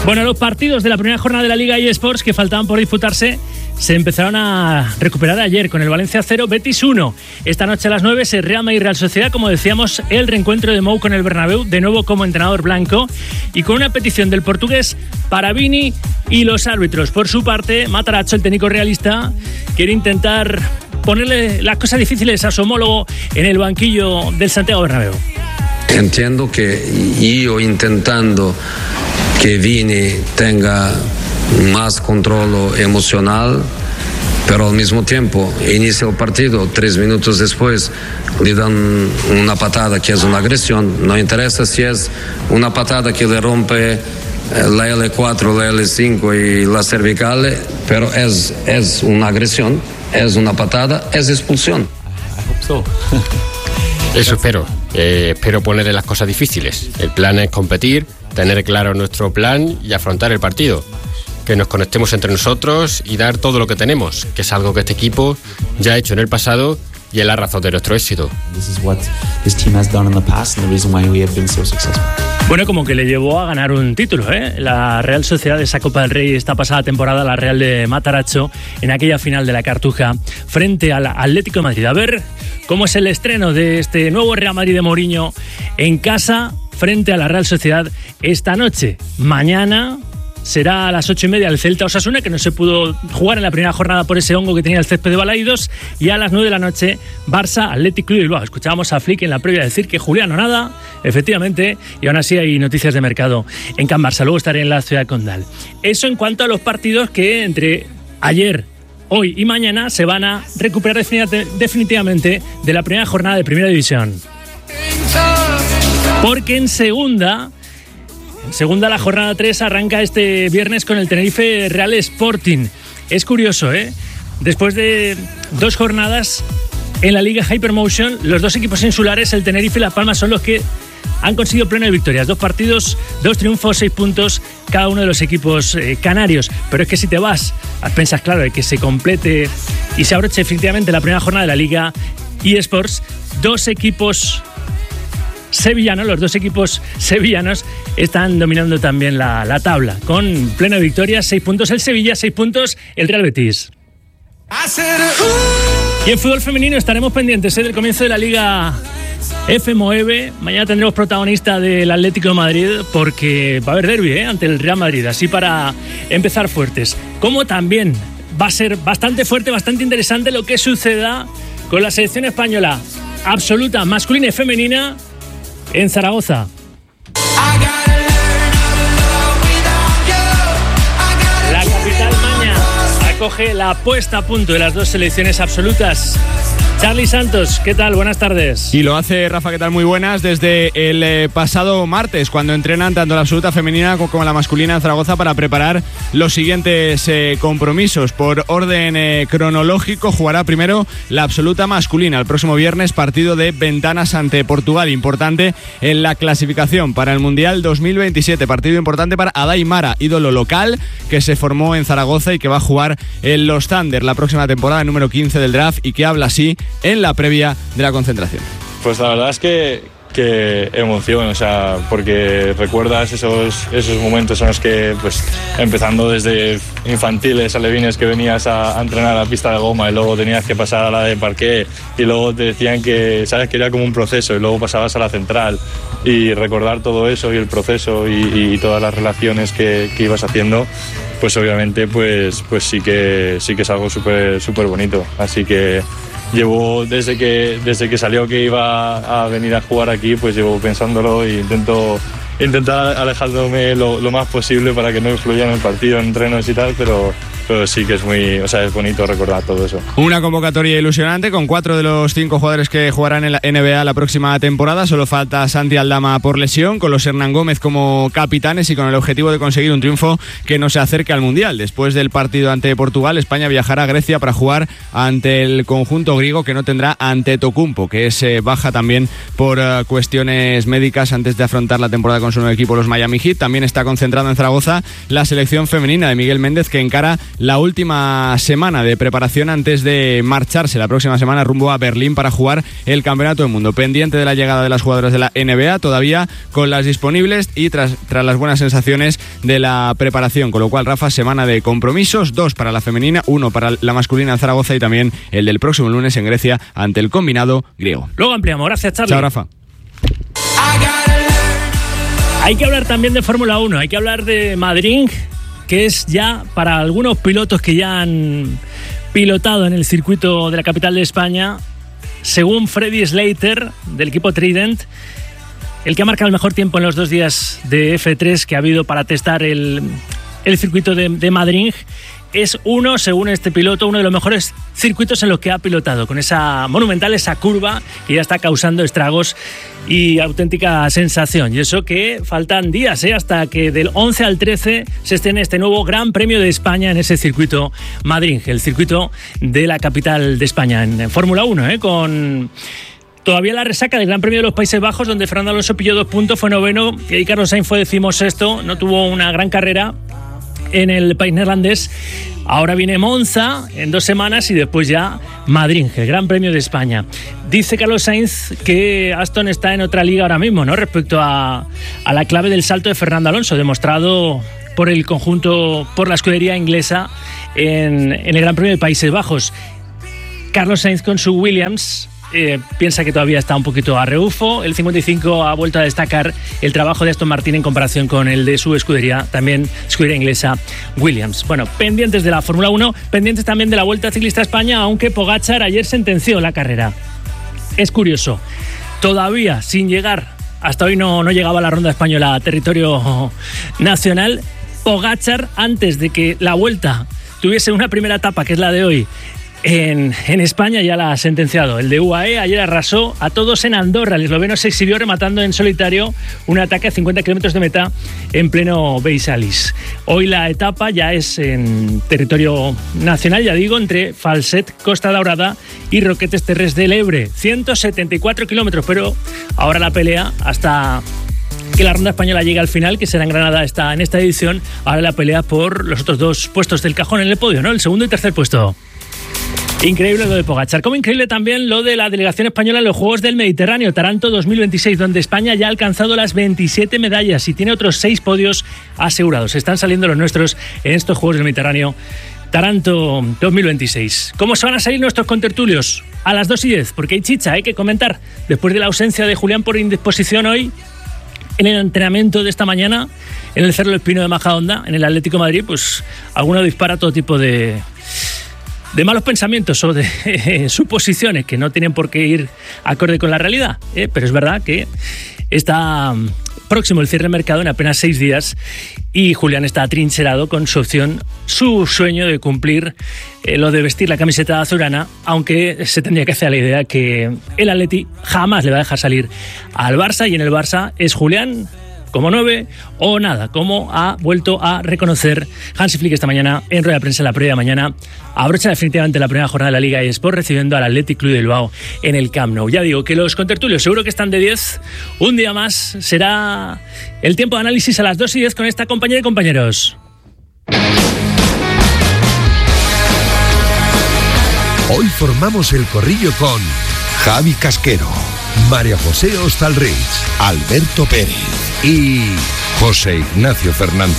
Bueno, los partidos de la primera jornada de la Liga eSports que faltaban por disputarse se empezaron a recuperar ayer con el Valencia 0, Betis 1. Esta noche a las 9 se Real Madrid Real Sociedad, como decíamos, el reencuentro de Mou con el Bernabéu, de nuevo como entrenador blanco y con una petición del portugués para Vini y los árbitros. Por su parte, Matarazzo, el técnico realista, quiere intentar ponerle las cosas difíciles a su homólogo en el banquillo del Santiago Bernabéu. Entiendo que yo intentando que Vini tenga más control emocional, pero al mismo tiempo inicia el partido, 3 minutos después le dan una patada que es una agresión. No interesa si es una patada que le rompe la L4, la L5 y la cervical, pero es una agresión, es una patada, es expulsión. Eso espero. Espero ponerle las cosas difíciles. El plan es competir, tener claro nuestro plan y afrontar el partido. Que nos conectemos entre nosotros y dar todo lo que tenemos, que es algo que este equipo ya ha hecho en el pasado y es la razón de nuestro éxito. Bueno, como que le llevó a ganar un título, ¿eh? La Real Sociedad de esa Copa del Rey esta pasada temporada, la Real de Matarazzo, en aquella final de la Cartuja frente al Atlético de Madrid. A ver cómo es el estreno de este nuevo Real Madrid de Mourinho en casa frente a la Real Sociedad esta noche. Mañana será a las 8:30 el Celta Osasuna, que no se pudo jugar en la primera jornada por ese hongo que tenía el césped de Balaídos, y a las 9 de la noche Barça Athletic Club de Bilbao. Escuchábamos a Flick en la previa decir que Juliano nada, efectivamente, y aún así hay noticias de mercado en Can Barça. Luego estaré en la ciudad de Condal. Eso en cuanto a los partidos que entre ayer, hoy y mañana se van a recuperar definitivamente de la primera jornada de Primera División. Porque en segunda, la jornada 3 arranca este viernes con el Tenerife Real Sporting. Es curioso, ¿eh? Después de 2 jornadas en la Liga Hypermotion, los 2 equipos insulares, el Tenerife y Las Palmas, son los que han conseguido pleno de victorias. 2 partidos, 2 triunfos, 6 puntos cada uno de los equipos canarios. Pero es que si te vas a pensar, claro, de que se complete y se abroche definitivamente la primera jornada de la Liga eSports, 2 equipos sevillanos, los 2 equipos sevillanos están dominando también la tabla, con plena victoria, 6 puntos el Sevilla, 6 puntos el Real Betis. Y en fútbol femenino estaremos pendientes del comienzo de la Liga F9. Mañana tendremos protagonista del Atlético de Madrid, porque va a haber derbi ante el Real Madrid, así para empezar fuertes. Como también va a ser bastante fuerte, bastante interesante lo que suceda con la selección española absoluta, masculina y femenina, en Zaragoza. La capital maña acoge la puesta a punto de las 2 selecciones absolutas. Charly Santos, ¿qué tal? Buenas tardes. Y lo hace Rafa, ¿qué tal? Muy buenas. Desde el pasado martes, cuando entrenan tanto la absoluta femenina como la masculina en Zaragoza para preparar los siguientes compromisos. Por orden cronológico, jugará primero la absoluta masculina. El próximo viernes, partido de ventanas ante Portugal. Importante en la clasificación para el Mundial 2027. Partido importante para Adai Mara, ídolo local que se formó en Zaragoza y que va a jugar en los Thunder la próxima temporada, número 15 del draft, y que habla así en la previa de la concentración. Pues la verdad es que emoción, o sea, porque recuerdas esos momentos en los que, pues, empezando desde infantiles, alevines, que venías a entrenar a la pista de goma y luego tenías que pasar a la de parqué y luego te decían que, sabes, que era como un proceso y luego pasabas a la central, y recordar todo eso y el proceso y todas las relaciones que ibas haciendo, pues obviamente pues sí que es algo súper bonito. Así que llevo desde que salió que iba a venir a jugar aquí, pues llevo pensándolo e intentar alejándome lo más posible para que no influya en el partido, en entrenos y tal, pero sí que es es bonito recordar todo eso. Una convocatoria ilusionante con 4 de los 5 jugadores que jugarán en la NBA la próxima temporada. Solo falta Santi Aldama por lesión, con los Hernán Gómez como capitanes y con el objetivo de conseguir un triunfo que no se acerque al Mundial. Después del partido ante Portugal, España viajará a Grecia para jugar ante el conjunto griego, que no tendrá Antetokounmpo, que es baja también por cuestiones médicas antes de afrontar la temporada con su nuevo equipo, los Miami Heat. También está concentrado en Zaragoza la selección femenina de Miguel Méndez, que encara la última semana de preparación antes de marcharse la próxima semana rumbo a Berlín para jugar el Campeonato del Mundo. Pendiente de la llegada de las jugadoras de la NBA, todavía con las disponibles y tras las buenas sensaciones de la preparación. Con lo cual, Rafa, semana de compromisos, 2 para la femenina, 1 para la masculina en Zaragoza y también el del próximo lunes en Grecia ante el combinado griego. Luego ampliamos. Gracias, Charlie. Chao, Rafa. Hay que hablar también de Fórmula 1, hay que hablar de Madrid, que es ya para algunos pilotos que ya han pilotado en el circuito de la capital de España, según Freddy Slater del equipo Trident, el que ha marcado el mejor tiempo en los 2 días de F3 que ha habido para testar el circuito de Madrid. Es según este piloto, uno de los mejores circuitos en los que ha pilotado, con esa monumental, esa curva que ya está causando estragos y auténtica sensación. Y eso que faltan días, hasta que del 11 al 13 se estrene este nuevo Gran Premio de España en ese circuito Madrid, el circuito de la capital de España, en Fórmula 1, con todavía la resaca del Gran Premio de los Países Bajos, donde Fernando Alonso pilló 2 puntos, fue noveno, y Carlos Sainz fue 16º, no tuvo una gran carrera en el país neerlandés. Ahora viene Monza en 2 semanas y después ya Madrid, el Gran Premio de España. Dice Carlos Sainz que Aston está en otra liga ahora mismo, ¿no? Respecto a la clave del salto de Fernando Alonso, demostrado por el conjunto, por la escudería inglesa en el Gran Premio de Países Bajos. Carlos Sainz con su Williams piensa que todavía está un poquito a rebufo. El 55 ha vuelto a destacar el trabajo de Aston Martin en comparación con el de su escudería, también escudería inglesa Williams. Bueno, pendientes de la Fórmula 1, pendientes también de la Vuelta Ciclista a España, aunque Pogačar ayer sentenció la carrera. Es curioso, todavía sin llegar, hasta hoy no llegaba la ronda española a territorio nacional. Pogačar, antes de que la Vuelta tuviese una primera etapa, que es la de hoy, en España, ya la ha sentenciado. El de UAE ayer arrasó a todos en Andorra. El esloveno se exhibió rematando en solitario un ataque a 50 kilómetros de meta en pleno Beisalis. Hoy la etapa ya es en territorio nacional, ya digo, entre Falset, Costa Daurada y Roquetes Terres del Ebre. 174 kilómetros, pero ahora la pelea hasta que la ronda española llegue al final, que será en Granada en esta edición. Ahora la pelea por los otros 2 puestos del cajón en el podio, ¿no? El segundo y tercer puesto. Increíble lo de Pogačar, como increíble también lo de la delegación española en los Juegos del Mediterráneo, Taranto 2026, donde España ya ha alcanzado las 27 medallas y tiene otros 6 podios asegurados. Están saliendo los nuestros en estos Juegos del Mediterráneo, Taranto 2026. ¿Cómo se van a salir nuestros contertulios? A las 2:10, porque hay chicha, hay que comentar. Después de la ausencia de Julián por indisposición hoy, en el entrenamiento de esta mañana, en el Cerro del Espino de Majadahonda, en el Atlético de Madrid, pues alguno dispara todo tipo de malos pensamientos o de suposiciones que no tienen por qué ir acorde con la realidad, pero es verdad que está próximo el cierre de mercado en apenas 6 días y Julián está atrincherado con su opción, su sueño de cumplir lo de vestir la camiseta azulgrana, aunque se tendría que hacer la idea que el Atleti jamás le va a dejar salir al Barça, y en el Barça es Julián como 9 o nada, como ha vuelto a reconocer Hansi Flick esta mañana en rueda de prensa. En la previa mañana abrocha definitivamente la primera jornada de la Liga eSport, recibiendo al Athletic Club de Bilbao en el Camp Nou. Ya digo que los contertulios seguro que están de 10. Un día más será el tiempo de análisis a las 2:10 con esta compañía de compañeros. Hoy formamos el corrillo con Javi Casquero, María José Hostalrich, Alberto Pérez y José Ignacio Fernández.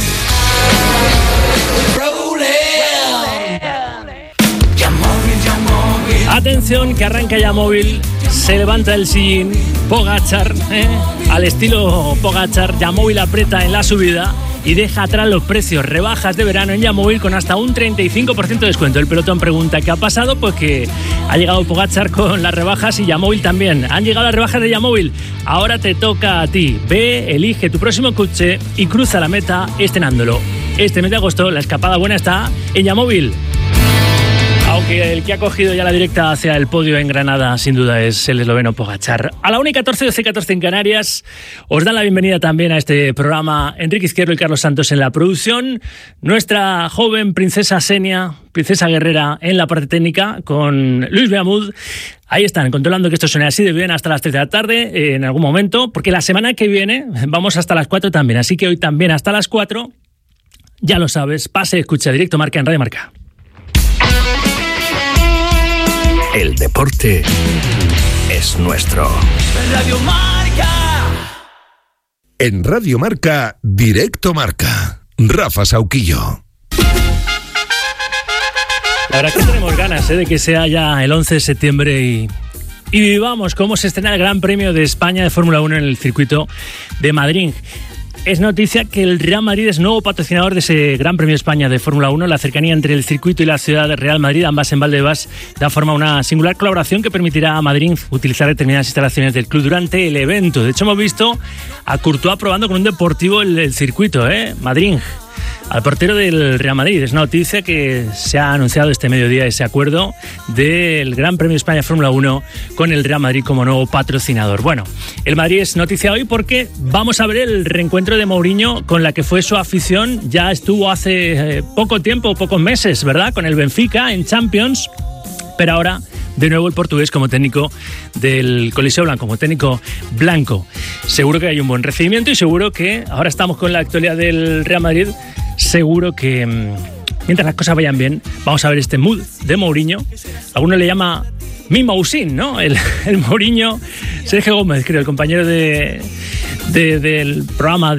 Atención, que arranca ya móvil, se levanta el sillín, Pogačar, al estilo Pogačar, Yamóvil aprieta en la subida y deja atrás los precios, rebajas de verano en Yamóvil con hasta un 35% de descuento. El pelotón pregunta ¿qué ha pasado? Pues que ha llegado Pogačar con las rebajas y Yamóvil también. Han llegado las rebajas de Yamóvil, ahora te toca a ti. Ve, elige tu próximo coche y cruza la meta estrenándolo. Este mes de agosto la escapada buena está en Yamóvil. Aunque el que ha cogido ya la directa hacia el podio en Granada, sin duda, es el esloveno Pogačar. A la 1:14, 12:14 en Canarias, os dan la bienvenida también a este programa Enrique Izquierdo y Carlos Santos en la producción. Nuestra joven princesa Senia, princesa guerrera en la parte técnica, con Luis Beamud. Ahí están, controlando que esto suene así de bien hasta las 3 de la tarde, en algún momento, porque la semana que viene vamos hasta las 4 también. Así que hoy también hasta las 4... ya lo sabes, pase, escucha Directo Marca en Radio Marca. El deporte es nuestro. Radio Marca. En Radio Marca, Directo Marca. Rafa Sauquillo. La verdad que tenemos ganas de que sea ya el 11 de septiembre y vivamos cómo se estrena el Gran Premio de España de Fórmula 1 en el circuito de Madrid. Es noticia que el Real Madrid es nuevo patrocinador de ese Gran Premio de España de Fórmula 1. La cercanía entre el circuito y la ciudad de Real Madrid, ambas en Valdebebas, da forma a una singular colaboración que permitirá a Madrid utilizar determinadas instalaciones del club durante el evento. De hecho, hemos visto a Courtois probando con un deportivo el circuito, Madrid. Al portero del Real Madrid. Es una noticia que se ha anunciado este mediodía, ese acuerdo del Gran Premio de España Fórmula 1 con el Real Madrid como nuevo patrocinador. Bueno, el Madrid es noticia hoy porque vamos a ver el reencuentro de Mourinho con la que fue su afición. Ya estuvo hace poco tiempo, pocos meses, ¿verdad? Con el Benfica en Champions, pero ahora de nuevo el portugués como técnico del Coliseo Blanco, como técnico blanco. Seguro que hay un buen recibimiento y seguro que ahora estamos con la actualidad del Real Madrid. Seguro que mientras las cosas vayan bien, vamos a ver este mood de Mourinho. Alguno le llama mi Mousin, ¿no? El Mourinho, Sergio Gómez, creo, el compañero del programa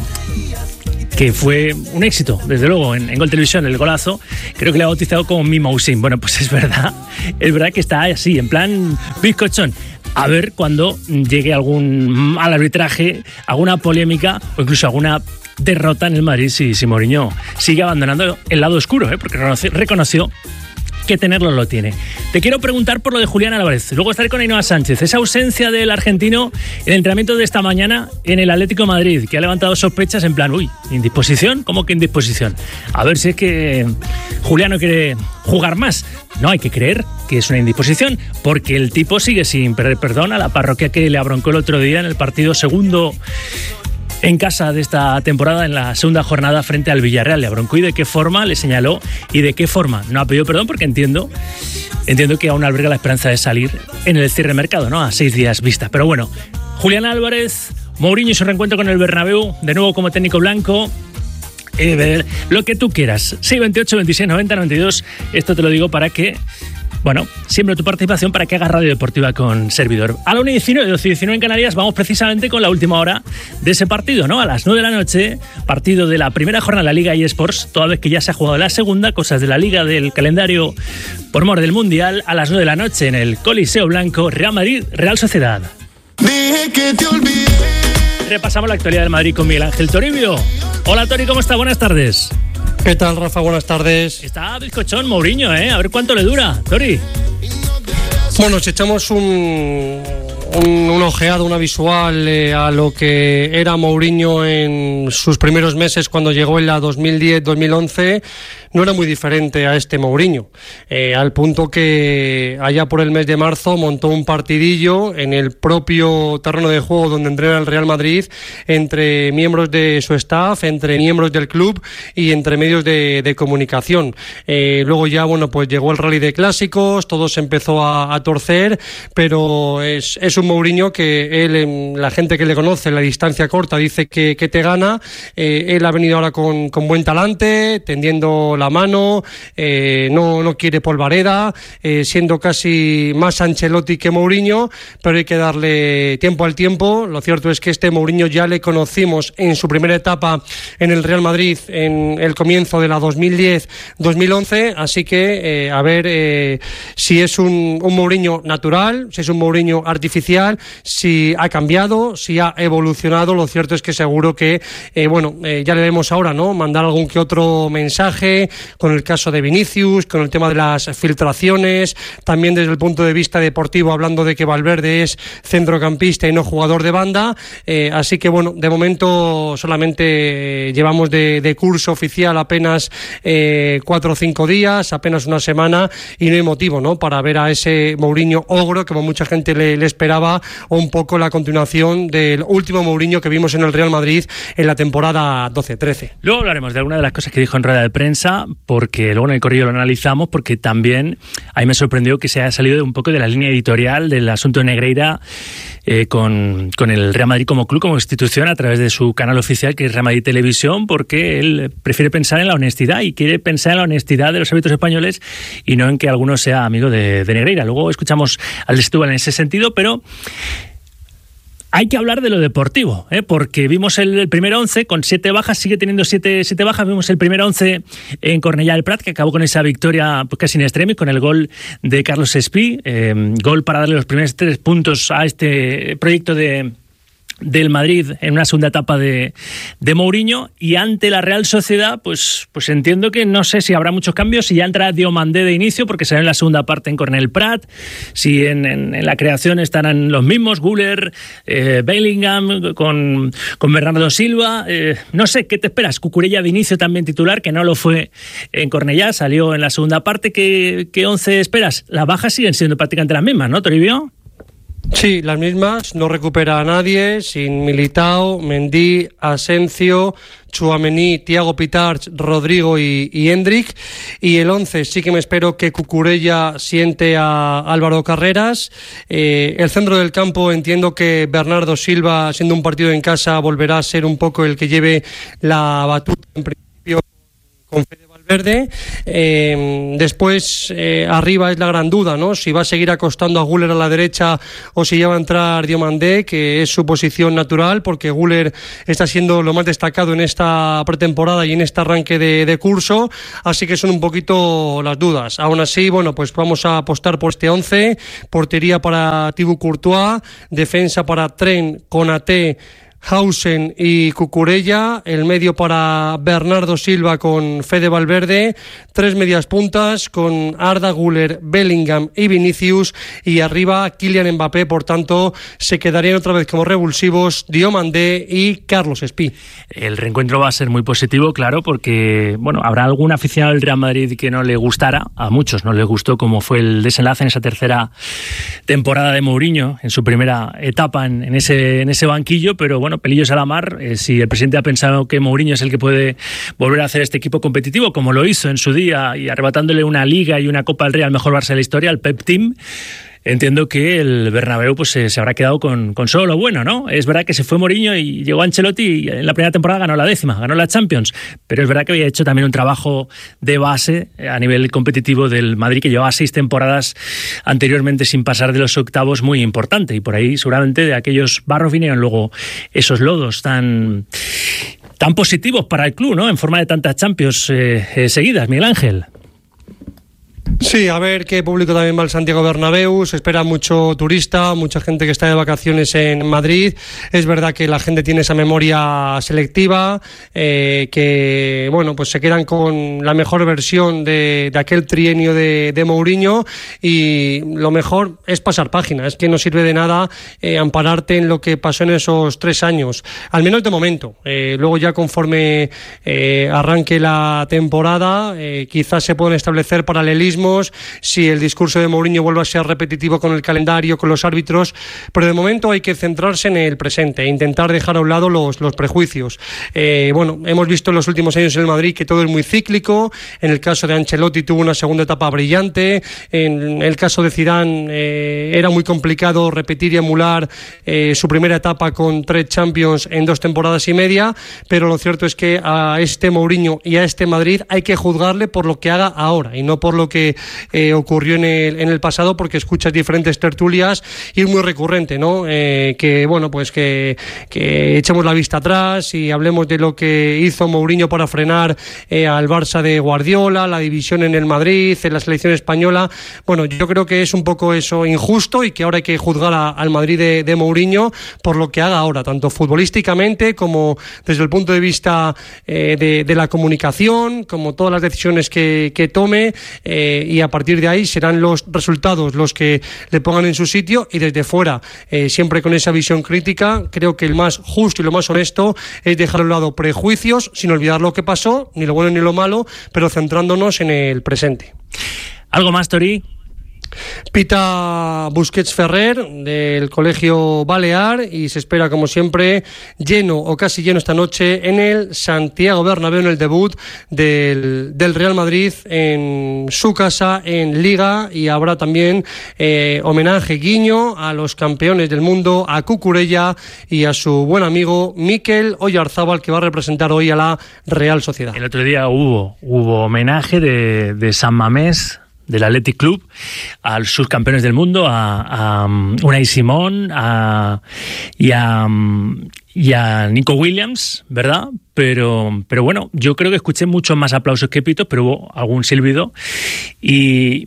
que fue un éxito, desde luego, en Gol Televisión, el golazo, creo que le ha bautizado como mi Mousin. Bueno, pues es verdad que está así, en plan bizcochón. A ver cuando llegue al arbitraje, alguna polémica o incluso alguna derrota en el Madrid si Mourinho sigue abandonando el lado oscuro, porque reconoció que tenerlo lo tiene. Te quiero preguntar por lo de Julián Álvarez. Luego estaré con Ainhoa Sánchez. Esa ausencia del argentino en el entrenamiento de esta mañana en el Atlético de Madrid, que ha levantado sospechas en plan, ¿indisposición? ¿Cómo que indisposición? A ver si es que Julián no quiere jugar más. No, hay que creer que es una indisposición, porque el tipo sigue sin pedir perdón a la parroquia que le abroncó el otro día en el partido segundo en casa de esta temporada, en la segunda jornada frente al Villarreal. Le abroncó y de qué forma, le señaló y de qué forma. No ha pedido perdón porque entiendo que aún alberga la esperanza de salir en el cierre de mercado, ¿no? A 6 días vista. Pero bueno, Julián Álvarez, Mourinho y su reencuentro con el Bernabéu, de nuevo como técnico blanco. Lo que tú quieras. 628 26 90 92. Esto te lo digo para que, siempre tu participación para que hagas Radio Deportiva con servidor. A la 1:19, 12:19 en Canarias, vamos precisamente con la última hora de ese partido, ¿no? A las 9 de la noche, partido de la primera jornada de la Liga eSports, toda vez que ya se ha jugado la segunda, cosas de la Liga, del calendario por mor del Mundial, a las 9 de la noche en el Coliseo Blanco, Real Madrid, Real Sociedad. Dije que te olvidé. Repasamos la actualidad del Madrid con Miguel Ángel Toribio. Hola Tori, ¿cómo está? Buenas tardes. ¿Qué tal, Rafa? Buenas tardes. Está bizcochón Mourinho, A ver cuánto le dura, Tori. Bueno, si echamos una ojeada, una visual a lo que era Mourinho en sus primeros meses cuando llegó en la 2010-2011, no era muy diferente a este Mourinho, al punto que allá por el mes de marzo montó un partidillo en el propio terreno de juego donde entrena el Real Madrid, entre miembros de su staff, entre miembros del club y entre medios de comunicación. Luego ya, pues llegó el Rally de Clásicos, todo se empezó a torcer, pero es un Mourinho que él, la gente que le conoce, la distancia corta, dice que te gana. Él ha venido ahora con buen talante, tendiendo la mano, no quiere polvareda, siendo casi más Ancelotti que Mourinho, pero hay que darle tiempo al tiempo. Lo cierto es que este Mourinho ya le conocimos en su primera etapa en el Real Madrid, en el comienzo de la 2010-2011, así que a ver si es un Mourinho natural, si es un Mourinho artificial, si ha cambiado, si ha evolucionado. Lo cierto es que seguro que ya le vemos ahora, ¿no?, mandar algún que otro mensaje con el caso de Vinicius, con el tema de las filtraciones, también desde el punto de vista deportivo, hablando de que Valverde es centrocampista y no jugador de banda, así que de momento solamente llevamos de curso oficial apenas 4 o 5 días, apenas una semana, y no hay motivo, ¿no?, para ver a ese Mourinho ogro, como mucha gente le esperaba, o un poco la continuación del último Mourinho que vimos en el Real Madrid en la temporada 12-13. Luego hablaremos de alguna de las cosas que dijo en rueda de prensa, porque luego en el corrillo lo analizamos, porque también a mí me sorprendió que se haya salido un poco de la línea editorial del asunto de Negreira con el Real Madrid como club, como institución, a través de su canal oficial, que es Real Madrid Televisión, porque él prefiere pensar en la honestidad y quiere pensar en la honestidad de los árbitros españoles y no en que alguno sea amigo de Negreira. Luego escuchamos al de Setúbal en ese sentido, pero hay que hablar de lo deportivo, porque vimos el primer 11 con 7 bajas, sigue teniendo 7 bajas. Vimos el primer 11 en Cornellà del Prat, que acabó con esa victoria pues, casi in extremis, con el gol de Carlos Espí, gol para darle los primeros 3 puntos a este proyecto del Madrid en una segunda etapa de Mourinho. Y ante la Real Sociedad, pues entiendo que no sé si habrá muchos cambios, si ya entra Diomandé de inicio, porque será en la segunda parte en Cornellà del Prat, si en la creación estarán los mismos, Güler, Bellingham, con Bernardo Silva, no sé, ¿qué te esperas? Cucurella de inicio también titular, que no lo fue en Cornellà, salió en la segunda parte. ¿Qué 11 esperas? Las bajas siguen siendo prácticamente las mismas, ¿no, Toribio? Sí, las mismas, no recupera a nadie, sin Militao, Mendy, Asensio, Tchouaméni, Thiago Pitarch, Rodrigo y Hendrik. Y el 11 sí que me espero que Cucurella siente a Álvaro Carreras. El centro del campo, entiendo que Bernardo Silva, siendo un partido en casa, volverá a ser un poco el que lleve la batuta en principio con Fede Valverde. Después arriba es la gran duda, ¿no? Si va a seguir acostando a Güler a la derecha o si ya va a entrar Diomandé, que es su posición natural, porque Güler está siendo lo más destacado en esta pretemporada y en este arranque de curso, así que son un poquito las dudas. Aún así, bueno, pues vamos a apostar por este 11, portería para Thibaut Courtois, defensa para Trent, Konaté, Hausen y Cucurella, el medio para Bernardo Silva con Fede Valverde, 3 medias puntas con Arda Güler, Bellingham y Vinicius, y arriba Kylian Mbappé. Por tanto, se quedarían otra vez como revulsivos Diomandé y Carlos Espí. El reencuentro va a ser muy positivo, claro, porque bueno, habrá algún aficionado del Real Madrid que no le gustara, a muchos no les gustó como fue el desenlace en esa tercera temporada de Mourinho, en su primera etapa en ese banquillo, pero bueno, pelillos a la mar. Si el presidente ha pensado que Mourinho es el que puede volver a hacer este equipo competitivo, como lo hizo en su día y arrebatándole una Liga y una Copa del Rey al mejor Barça de la historia, al Pep Team, entiendo que el Bernabéu pues se habrá quedado con solo lo bueno, ¿no? Es verdad que se fue Mourinho y llegó Ancelotti y en la primera temporada ganó la 10ª, ganó la Champions, pero es verdad que había hecho también un trabajo de base a nivel competitivo del Madrid, que llevaba 6 temporadas anteriormente sin pasar de los octavos, muy importante, y por ahí seguramente de aquellos barros vinieron luego esos lodos tan positivos para el club, ¿no? En forma de tantas Champions seguidas, Miguel Ángel. Sí, a ver qué público también va al Santiago Bernabéu. Se espera mucho turista, mucha gente que está de vacaciones en Madrid. Es verdad que la gente tiene esa memoria selectiva, que bueno, pues se quedan con la mejor versión de aquel trienio de Mourinho, y lo mejor es pasar página. Es que no sirve de nada ampararte en lo que pasó en esos 3 años, al menos de momento. Luego ya conforme arranque la temporada, quizás se puedan establecer paralelismos, si el discurso de Mourinho vuelve a ser repetitivo con el calendario, con los árbitros, pero de momento hay que centrarse en el presente e intentar dejar a un lado los prejuicios. Bueno, hemos visto en los últimos años en el Madrid que todo es muy cíclico. En el caso de Ancelotti tuvo una segunda etapa brillante, en el caso de Zidane era muy complicado repetir y emular su primera etapa con 3 Champions en 2 temporadas y media, pero lo cierto es que a este Mourinho y a este Madrid hay que juzgarle por lo que haga ahora y no por lo que ocurrió en el pasado, porque escuchas diferentes tertulias y es muy recurrente, ¿no? Que bueno, pues que echemos la vista atrás y hablemos de lo que hizo Mourinho para frenar al Barça de Guardiola, la división en el Madrid, en la selección española. Bueno, yo creo que es un poco eso injusto y que ahora hay que juzgar al Madrid de Mourinho por lo que haga ahora, tanto futbolísticamente como desde el punto de vista de la comunicación, como todas las decisiones que tome, y a partir de ahí serán los resultados los que le pongan en su sitio, y desde fuera, siempre con esa visión crítica, creo que el más justo y lo más honesto es dejar a un lado prejuicios, sin olvidar lo que pasó, ni lo bueno ni lo malo, pero centrándonos en el presente. ¿Algo más, Tori? Pita Busquets Ferrer del Colegio Balear y se espera, como siempre, lleno o casi lleno esta noche en el Santiago Bernabéu, en el debut del Real Madrid en su casa en Liga, y habrá también homenaje, guiño a los campeones del mundo, a Cucurella y a su buen amigo Mikel Oyarzábal, que va a representar hoy a la Real Sociedad. El otro día hubo homenaje de San Mamés, del Athletic Club, a sus campeones del mundo, a Unai Simón y a Nico Williams, ¿verdad? Pero bueno, yo creo que escuché muchos más aplausos que pitos, pero hubo algún silbido y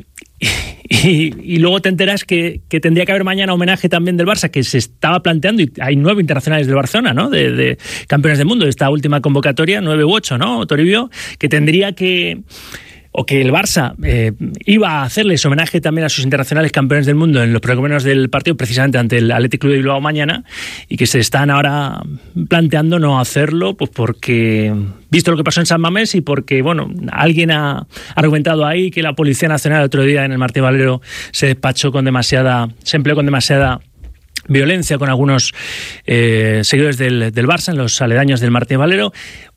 luego te enteras que tendría que haber mañana homenaje también del Barça, que se estaba planteando, y hay 9 internacionales del Barcelona, ¿no? De campeones del mundo, de esta última convocatoria, 9 u 8, ¿no? Toribio, que tendría que... o que el Barça iba a hacerles homenaje también a sus internacionales campeones del mundo en los prolegómenos del partido, precisamente ante el Athletic Club de Bilbao mañana, y que se están ahora planteando no hacerlo, pues porque, visto lo que pasó en San Mamés, y porque, bueno, alguien ha argumentado ahí que la Policía Nacional el otro día en el Martín Valero se empleó con demasiada violencia con algunos seguidores del Barça en los aledaños del Martín Valero.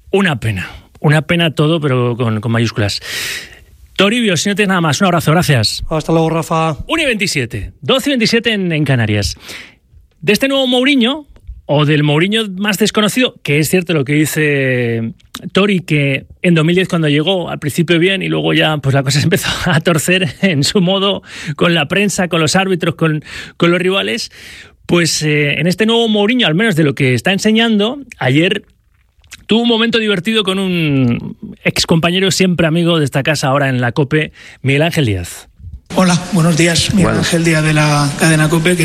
Una pena todo, pero con mayúsculas. Toribio, si no tienes nada más, un abrazo, gracias. Hasta luego, Rafa. 1:27, 12:27 en Canarias. De este nuevo Mourinho, o del Mourinho más desconocido, que es cierto lo que dice Tori, que en 2010 cuando llegó, al principio bien, y luego ya pues la cosa se empezó a torcer en su modo, con la prensa, con los árbitros, con los rivales. Pues en este nuevo Mourinho, al menos de lo que está enseñando, ayer tuvo un momento divertido con un excompañero siempre amigo de esta casa, ahora en la COPE, Miguel Ángel Díaz. Hola, buenos días. Miguel Ángel Díaz de la cadena COPE.